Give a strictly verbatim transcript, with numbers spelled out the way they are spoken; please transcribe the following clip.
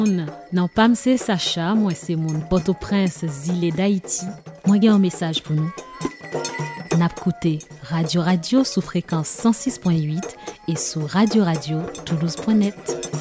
Non pas c'est Sacha, moi c'est mon Port-au-Prince, Zile d'Haïti. Moi j'ai un message pour nous. N'a écouté Radio Radio sous fréquence cent six point huit et sur radio radio toulouse point net.